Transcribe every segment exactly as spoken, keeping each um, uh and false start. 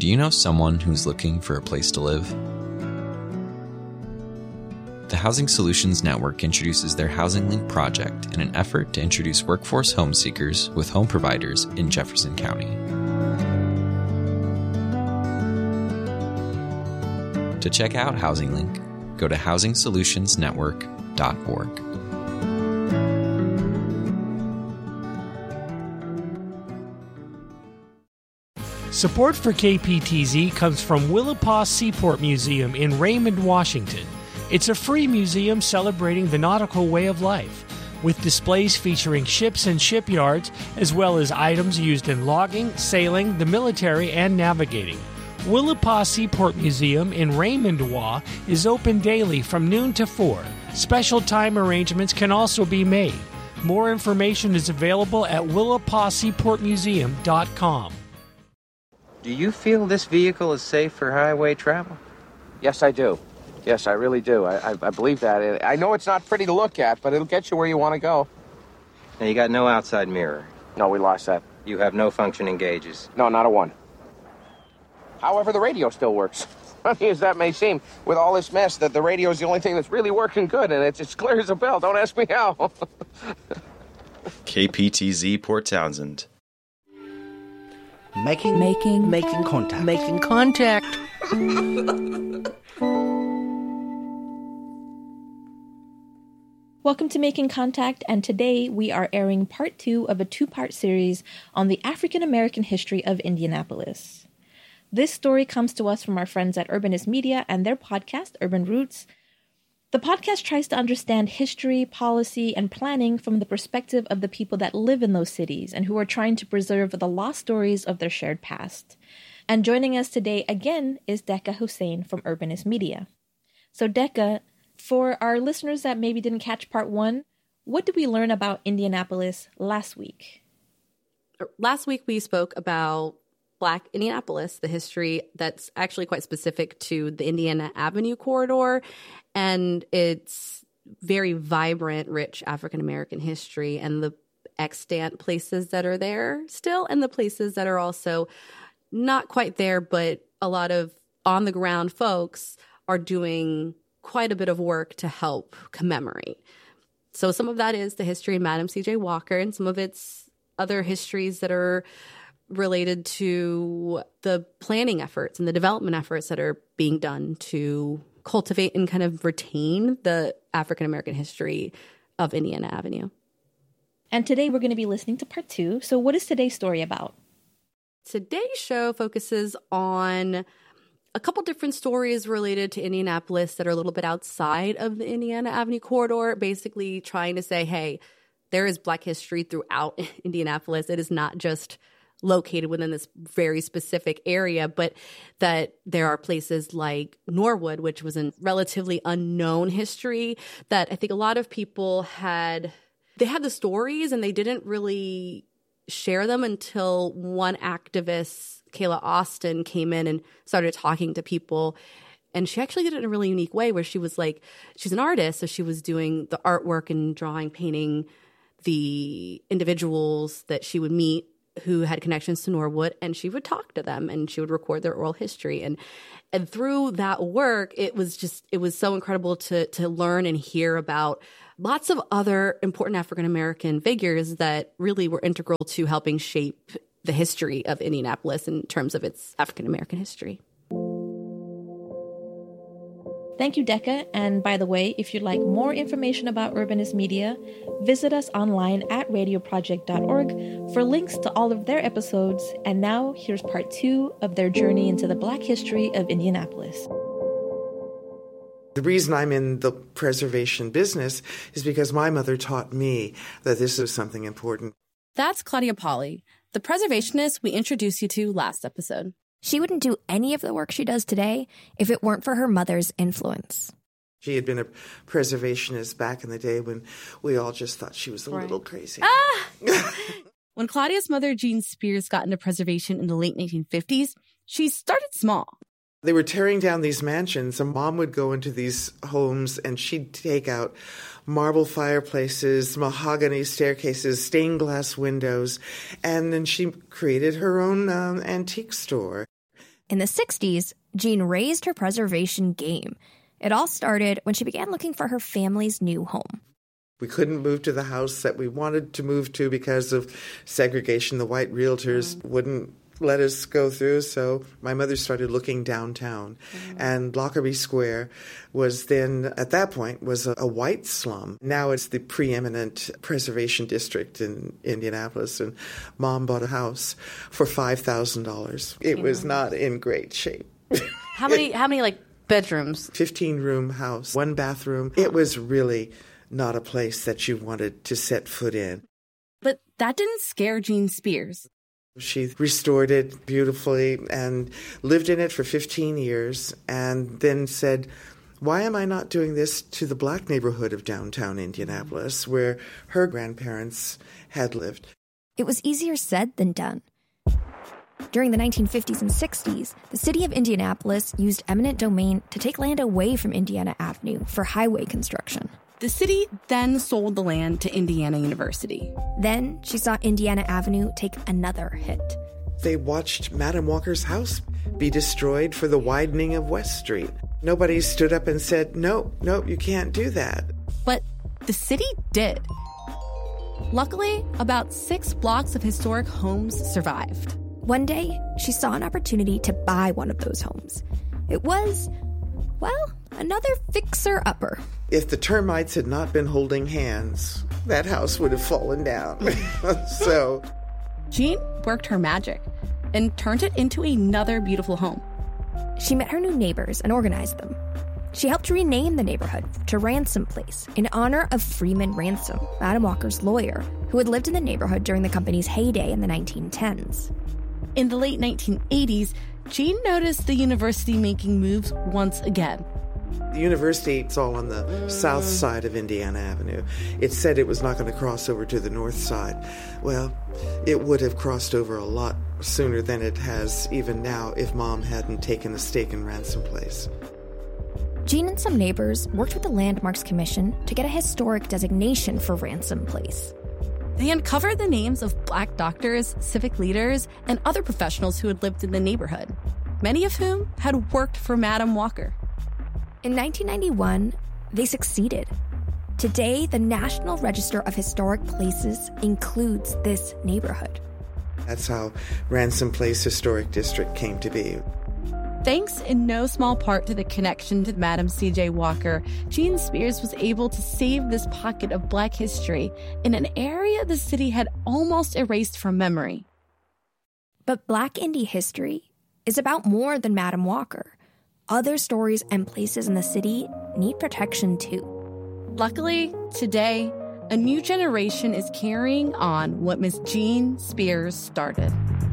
Do you know someone who's looking for a place to live? The Housing Solutions Network introduces their Housing Link project in an effort to introduce workforce home seekers with home providers in Jefferson County. To check out Housing Link, go to housing solutions network dot org. Support for K P T Z comes from Willapa Seaport Museum in Raymond, Washington. It's a free museum celebrating the nautical way of life, with displays featuring ships and shipyards, as well as items used in logging, sailing, the military, and navigating. Willapa Seaport Museum in Raymond, W A is open daily from noon to four. Special time arrangements can also be made. More information is available at willapa seaport museum dot com. Do you feel this vehicle is safe for highway travel? Yes, I do. Yes, I really do. I, I, I believe that. I know it's not pretty to look at, but it'll get you where you want to go. Now, you got no outside mirror. No, we lost that. You have no functioning gauges. No, not a one. However, the radio still works. Funny as that may seem, with all this mess, that the radio is the only thing that's really working good, and it's as clear as a bell. Don't ask me how. K P T Z Port Townsend. Making, making, making contact. Making contact. Welcome to Making Contact, and today we are airing part two of a two-part series on the African American history of Indianapolis. This story comes to us from our friends at Urbanist Media and their podcast, Urban Roots. The podcast tries to understand history, policy, and planning from the perspective of the people that live in those cities and who are trying to preserve the lost stories of their shared past. And joining us today again is Decca Hussein from Urbanist Media. So Decca, for our listeners that maybe didn't catch part one, what did we learn about Indianapolis last week? Last week we spoke about Black Indianapolis, the history that's actually quite specific to the Indiana Avenue corridor, and its very vibrant, rich African-American history and the extant places that are there still and the places that are also not quite there, but a lot of on-the-ground folks are doing quite a bit of work to help commemorate. So some of that is the history of Madam C J Walker, and some of it's other histories that are related to the planning efforts and the development efforts that are being done to cultivate and kind of retain the African-American history of Indiana Avenue. And today we're going to be listening to part two. So what is today's story about? Today's show focuses on a couple different stories related to Indianapolis that are a little bit outside of the Indiana Avenue corridor, basically trying to say, hey, there is Black history throughout Indianapolis. It is not just located within this very specific area, but that there are places like Norwood, which was a relatively unknown history that I think a lot of people had, they had the stories and they didn't really share them until one activist, Kayla Austin, came in and started talking to people. And she actually did it in a really unique way where she was like, she's an artist, so she was doing the artwork and drawing, painting the individuals that she would meet who had connections to Norwood, and she would talk to them and she would record their oral history. And and through that work, it was just, it was so incredible to to learn and hear about lots of other important African-American figures that really were integral to helping shape the history of Indianapolis in terms of its African-American history. Thank you, Decca. And by the way, if you'd like more information about Urbanist Media, visit us online at radio project dot org for links to all of their episodes. And now here's part two of their journey into the Black history of Indianapolis. The reason I'm in the preservation business is because my mother taught me that this is something important. That's Claudia Polly, the preservationist we introduced you to last episode. She wouldn't do any of the work she does today if it weren't for her mother's influence. She had been a preservationist back in the day when we all just thought she was a right. little crazy. Ah! When Claudia's mother, Jean Spears, got into preservation in the late nineteen fifties, she started small. They were tearing down these mansions, and Mom would go into these homes and she'd take out marble fireplaces, mahogany staircases, stained glass windows, and then she created her own um, antique store. In the sixties, Jean raised her preservation game. It all started when she began looking for her family's new home. We couldn't move to the house that we wanted to move to because of segregation. The white realtors mm. wouldn't let us go through, so my mother started looking downtown. Mm. And Lockerbie Square was then, at that point, was a, a white slum. Now it's the preeminent preservation district in Indianapolis, and Mom bought a house for five thousand dollars. It was not in great shape. How many, how many, like, bedrooms? fifteen-room house, one bathroom. It was really not a place that you wanted to set foot in. But that didn't scare Jean Spears. She restored it beautifully and lived in it for fifteen years and then said, why am I not doing this to the black neighborhood of downtown Indianapolis, where her grandparents had lived? It was easier said than done. During the nineteen fifties and sixties, the city of Indianapolis used eminent domain to take land away from Indiana Avenue for highway construction. The city then sold the land to Indiana University. Then she saw Indiana Avenue take another hit. They watched Madam Walker's house be destroyed for the widening of West Street. Nobody stood up and said, no, no, you can't do that. But the city did. Luckily, about six blocks of historic homes survived. One day, she saw an opportunity to buy one of those homes. It was, well, another fixer-upper. If the termites had not been holding hands, that house would have fallen down. So Jean worked her magic and turned it into another beautiful home. She met her new neighbors and organized them. She helped rename the neighborhood to Ransom Place in honor of Freeman Ransom, Madam Walker's lawyer, who had lived in the neighborhood during the company's heyday in the nineteen tens. In the late nineteen eighties, Jean noticed the university making moves once again. The university is all on the mm. south side of Indiana Avenue. It said it was not going to cross over to the north side. Well, it would have crossed over a lot sooner than it has even now if Mom hadn't taken a stake in Ransom Place. Jean and some neighbors worked with the Landmarks Commission to get a historic designation for Ransom Place. They uncovered the names of Black doctors, civic leaders, and other professionals who had lived in the neighborhood, many of whom had worked for Madam Walker. In nineteen ninety-one, they succeeded. Today, the National Register of Historic Places includes this neighborhood. That's how Ransom Place Historic District came to be. Thanks in no small part to the connection to Madam C J Walker, Jean Spears was able to save this pocket of Black history in an area the city had almost erased from memory. But Black Indy history is about more than Madam Walker. Other stories and places in the city need protection too. Luckily, today, a new generation is carrying on what Miss Jean Spears started.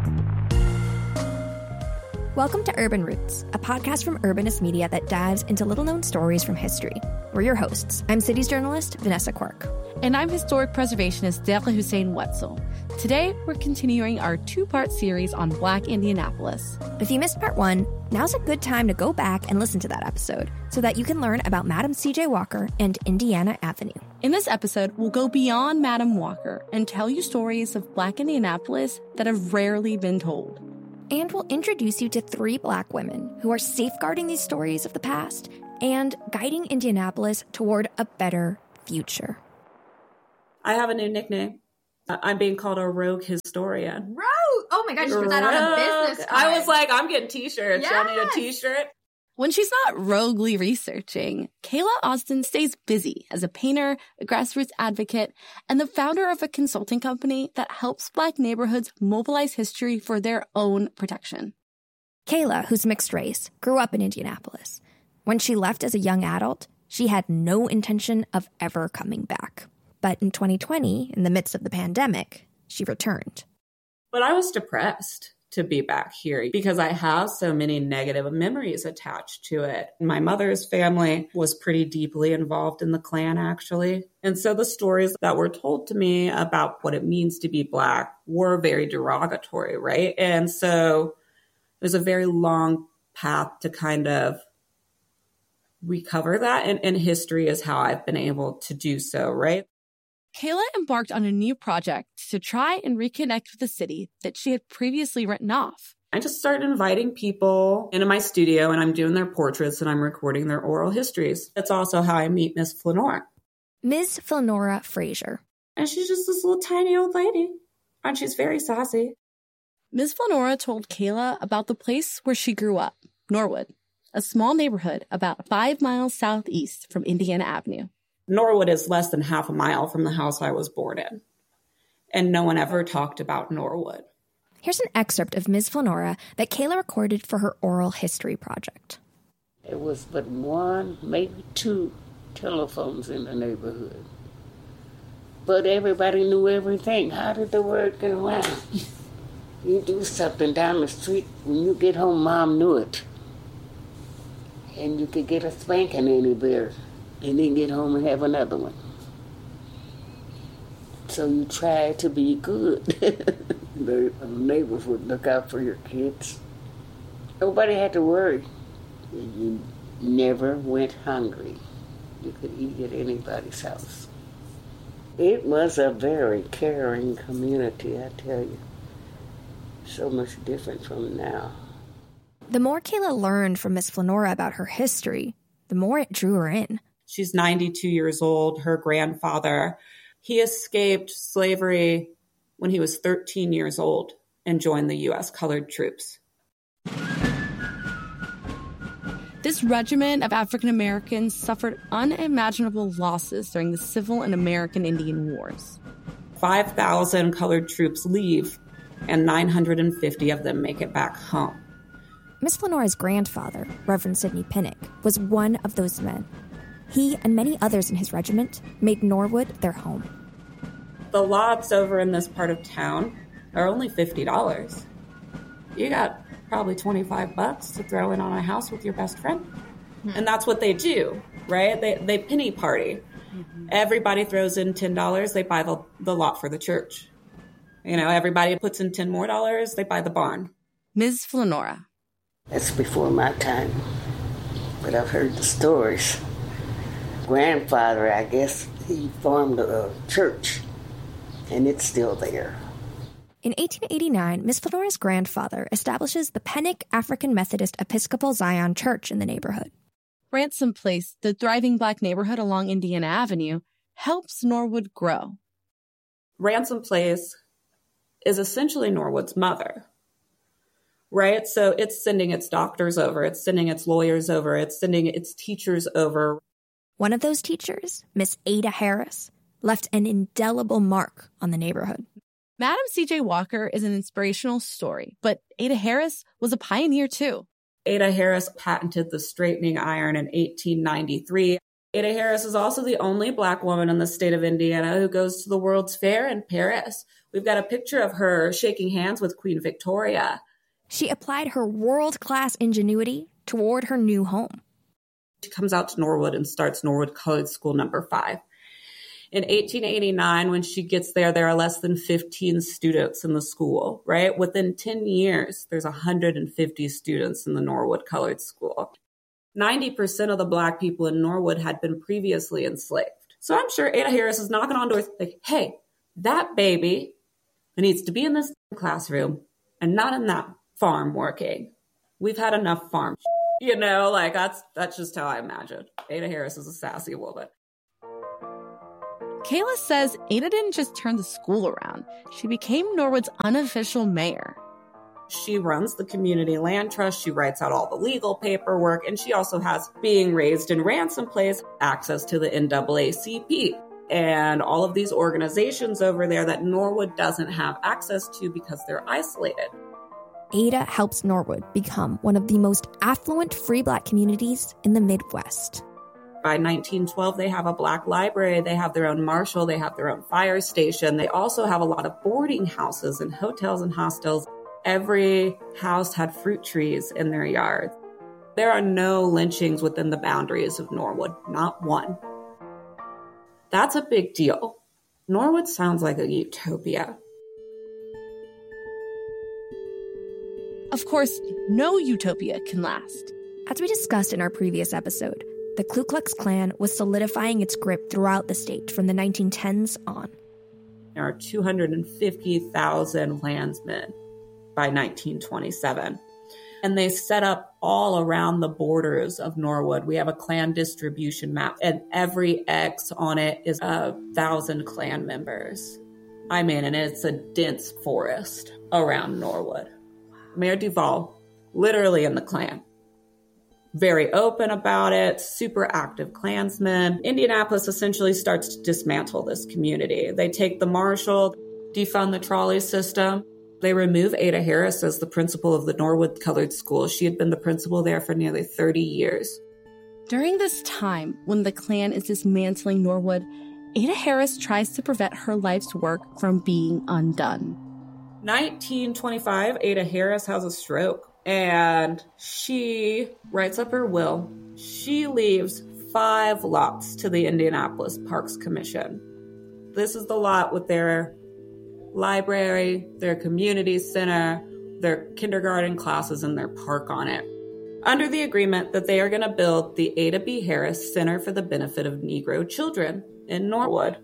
Welcome to Urban Roots, a podcast from Urbanist Media that dives into little-known stories from history. We're your hosts. I'm cities journalist Vanessa Quirk. And I'm historic preservationist Dequa Hussein Wetzel. Today, we're continuing our two-part series on Black Indianapolis. If you missed part one, now's a good time to go back and listen to that episode so that you can learn about Madam C J Walker and Indiana Avenue. In this episode, we'll go beyond Madam Walker and tell you stories of Black Indianapolis that have rarely been told. And we'll introduce you to three Black women who are safeguarding these stories of the past and guiding Indianapolis toward a better future. I have a new nickname. I'm being called a rogue historian. Rogue! Oh my gosh, you put that on a business card. I was like, I'm getting t-shirts. Yes. Y'all need a t-shirt? When she's not roguely researching, Kayla Austin stays busy as a painter, a grassroots advocate, and the founder of a consulting company that helps Black neighborhoods mobilize history for their own protection. Kayla, who's mixed race, grew up in Indianapolis. When she left as a young adult, she had no intention of ever coming back. But in twenty twenty, in the midst of the pandemic, she returned. But I was depressed to be back here because I have so many negative memories attached to it. My mother's family was pretty deeply involved in the Klan, actually. And so the stories that were told to me about what it means to be Black were very derogatory, right? And so there's a very long path to kind of recover that. And, and history is how I've been able to do so, right? Kayla embarked on a new project to try and reconnect with the city that she had previously written off. I just started inviting people into my studio, and I'm doing their portraits and I'm recording their oral histories. That's also how I meet Miss Flanora. Miss Flanora Fraser. And she's just this little tiny old lady, and she's very sassy. Miss Flanora told Kayla about the place where she grew up, Norwood, a small neighborhood about five miles southeast from Indiana Avenue. Norwood is less than half a mile from the house I was born in, and no one ever talked about Norwood. Here's an excerpt of Miss Flanora that Kayla recorded for her oral history project. There was but one, maybe two telephones in the neighborhood. But everybody knew everything. How did the word get around? You do something down the street, when you get home, Mom knew it. And you could get a spanking anywhere, and then get home and have another one. So you try to be good. The neighbors would look out for your kids. Nobody had to worry. You never went hungry. You could eat at anybody's house. It was a very caring community, I tell you. So much different from now. The more Kayla learned from Miss Flanora about her history, the more it drew her in. She's ninety-two years old. Her grandfather, he escaped slavery when he was thirteen years old and joined the U S colored troops. This regiment of African Americans suffered unimaginable losses during the Civil and American Indian Wars. five thousand colored troops leave, and nine hundred fifty of them make it back home. Miss Flanora's grandfather, Reverend Sidney Pinnock, was one of those men. He and many others in his regiment made Norwood their home. The lots over in this part of town are only fifty dollars. You got probably twenty-five bucks to throw in on a house with your best friend. Mm-hmm. And that's what they do, right? They they penny party. Mm-hmm. Everybody throws in ten dollars, they buy the, the lot for the church. You know, everybody puts in ten more dollars, they buy the barn. Miz Flanora. That's before my time, but I've heard the stories. Grandfather, I guess, he formed a church, and it's still there. In eighteen eighty-nine, Miss Flanora's grandfather establishes the Pennock African Methodist Episcopal Zion Church in the neighborhood. Ransom Place, the thriving Black neighborhood along Indiana Avenue, helps Norwood grow. Ransom Place is essentially Norwood's mother, right? So it's sending its doctors over, it's sending its lawyers over, it's sending its teachers over. One of those teachers, Miss Ada Harris, left an indelible mark on the neighborhood. Madam C J Walker is an inspirational story, but Ada Harris was a pioneer too. Ada Harris patented the straightening iron in eighteen ninety-three. Ada Harris is also the only Black woman in the state of Indiana who goes to the World's Fair in Paris. We've got a picture of her shaking hands with Queen Victoria. She applied her world-class ingenuity toward her new home. She comes out to Norwood and starts Norwood Colored School number five. In eighteen eighty-nine, when she gets there, there are less than fifteen students in the school, right? Within ten years, there's one hundred fifty students in the Norwood Colored School. ninety percent of the Black people in Norwood had been previously enslaved. So I'm sure Ada Harris is knocking on doors like, hey, that baby needs to be in this classroom and not in that farm working. We've had enough farm. You know, like that's that's just how I imagine. Ada Harris is a sassy woman. Kayla says Ada didn't just turn the school around. She became Norwood's unofficial mayor. She runs the community land trust. She writes out all the legal paperwork. And she also has, being raised in Ransom Place, access to the N double A C P and all of these organizations over there that Norwood doesn't have access to because they're isolated. Ada helps Norwood become one of the most affluent free Black communities in the Midwest. By nineteen twelve, they have a Black library, they have their own marshal, they have their own fire station. They also have a lot of boarding houses and hotels and hostels. Every house had fruit trees in their yard. There are no lynchings within the boundaries of Norwood, not one. That's a big deal. Norwood sounds like a utopia. Of course, no utopia can last. As we discussed in our previous episode, the Ku Klux Klan was solidifying its grip throughout the state from the nineteen tens on. There are two hundred fifty thousand Klansmen by nineteen twenty-seven. And they set up all around the borders of Norwood. We have a clan distribution map, and every X on it is a thousand clan members. I mean, and it's a dense forest around Norwood. Mayor Duval, literally in the clan. Very open about it, super active Klansmen. Indianapolis essentially starts to dismantle this community. They take the marshal, defund the trolley system. They remove Ada Harris as the principal of the Norwood Colored School. She had been the principal there for nearly thirty years. During this time, when the Klan is dismantling Norwood, Ada Harris tries to prevent her life's work from being undone. nineteen twenty-five, Ada Harris has a stroke, and she writes up her will. She leaves five lots to the Indianapolis Parks Commission. This is the lot with their library, their community center, their kindergarten classes, and their park on it, under the agreement that they are going to build the Ada B. Harris Center for the Benefit of Negro Children in Norwood.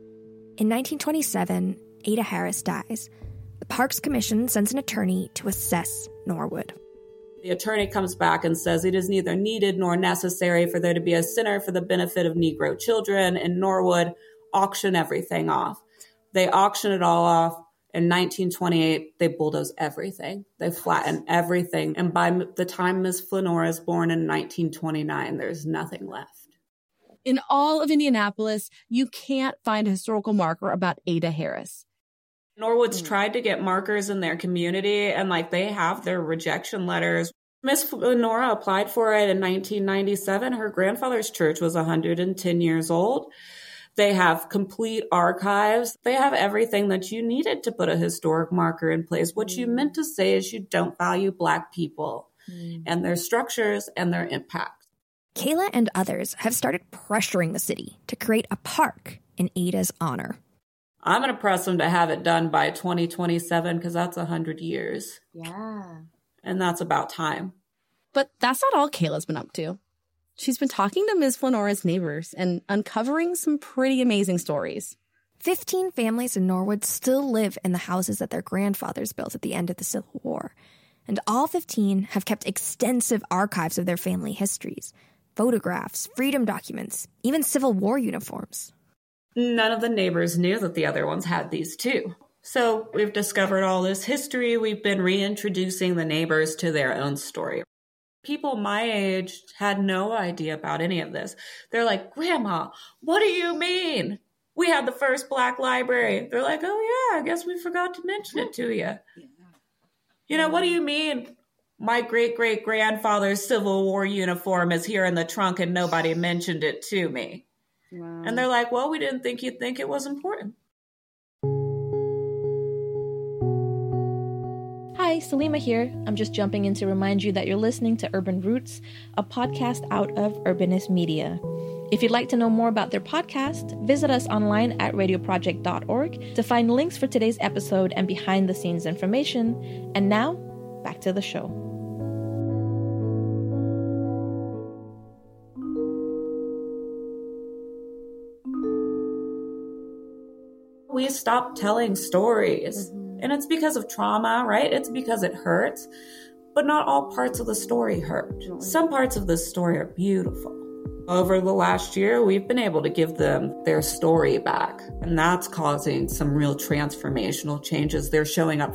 In nineteen twenty-seven, Ada Harris dies. The Parks Commission sends an attorney to assess Norwood. The attorney comes back and says it is neither needed nor necessary for there to be a center for the benefit of Negro children in Norwood. Auction everything off. They auction it all off. In nineteen twenty-eight, they bulldoze everything. They flatten everything. And by the time Miss Flanora is born in nineteen twenty-nine, there's nothing left. In all of Indianapolis, you can't find a historical marker about Ada Harris. Norwood's mm. tried to get markers in their community, and like they have their rejection letters. Miss Flanora applied for it in nineteen ninety-seven. Her grandfather's church was one hundred ten years old. They have complete archives. They have everything that you needed to put a historic marker in place. What mm. you meant to say is you don't value Black people mm. and their structures and their impact. Kayla and others have started pressuring the city to create a park in Ada's honor. I'm going to press them to have it done by twenty twenty-seven because that's one hundred years. Yeah. And that's about time. But that's not all Kayla's been up to. She's been talking to Miz Flanora's neighbors and uncovering some pretty amazing stories. Fifteen families in Norwood still live in the houses that their grandfathers built at the end of the Civil War. And all fifteen have kept extensive archives of their family histories. Photographs, freedom documents, even Civil War uniforms. None of the neighbors knew that the other ones had these too. So we've discovered all this history. We've been reintroducing the neighbors to their own story. People my age had no idea about any of this. They're like, Grandma, what do you mean? We had the first Black library. They're like, oh yeah, I guess we forgot to mention it to you. You know, what do you mean? My great-great-grandfather's Civil War uniform is here in the trunk and nobody mentioned it to me. Wow. And they're like, well, we didn't think you'd think it was important. Hi, Salima here. I'm just jumping in to remind you that you're listening to Urban Roots, a podcast out of Urbanist Media. If you'd like to know more about their podcast, visit us online at radio project dot org to find links for today's episode and behind-the-scenes information. And now, back to the show. We stopped telling stories. Mm-hmm. And it's because of trauma, right? It's because it hurts. But not all parts of the story hurt. Mm-hmm. Some parts of the story are beautiful. Over the last year, we've been able to give them their story back. And that's causing some real transformational changes. They're showing up